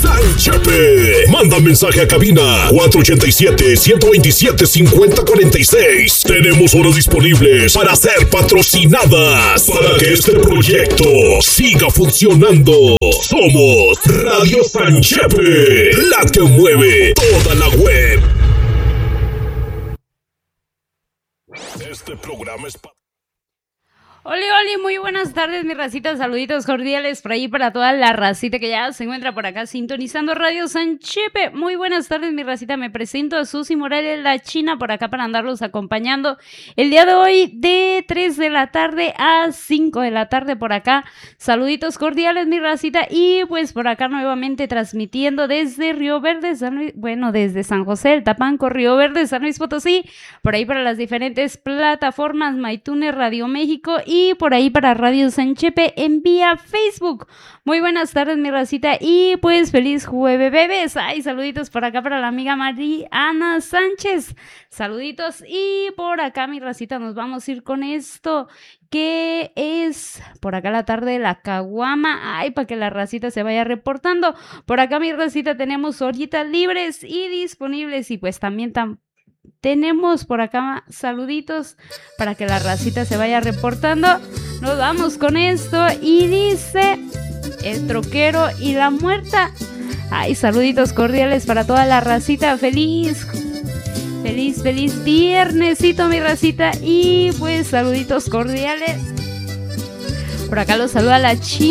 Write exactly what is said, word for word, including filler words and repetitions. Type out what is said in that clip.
Sanchepe. Manda mensaje a cabina cuatro ocho siete, uno dos siete, cinco cero cuatro seis. Tenemos horas disponibles para ser patrocinadas para que este proyecto siga funcionando. Somos Radio Sanchepe, la que mueve toda la web. Este programa es para... Oli, oli, muy buenas tardes, mi racita, saluditos cordiales por ahí para toda la racita que ya se encuentra por acá sintonizando Radio Sanchepe. Muy buenas tardes, mi racita, me presento a Susi Morales, la China, por acá para andarlos acompañando el día de hoy de tres de la tarde a cinco de la tarde por acá. Saluditos cordiales, mi racita, y pues por acá nuevamente transmitiendo desde Río Verde, San Luis, bueno, desde San José, el Tapanco, Río Verde, San Luis Potosí, por ahí para las diferentes plataformas, MyTuner, Radio México y Y por ahí para Radio Sanchepe en vía Facebook. Muy buenas tardes, mi racita, y pues feliz jueves, bebés. Ay, saluditos por acá para la amiga Mariana Sánchez. Saluditos, y por acá, mi racita, nos vamos a ir con esto, que es por acá la tarde de la caguama. Ay, para que la racita se vaya reportando. Por acá, mi racita, tenemos horitas libres y disponibles, y pues también tan tenemos por acá saluditos para que la racita se vaya reportando. Nos vamos con esto y dice el troquero y la muerta. Ay, saluditos cordiales para toda la racita. Feliz, feliz, feliz viernesito, mi racita. Y pues saluditos cordiales. Por acá los saluda la China.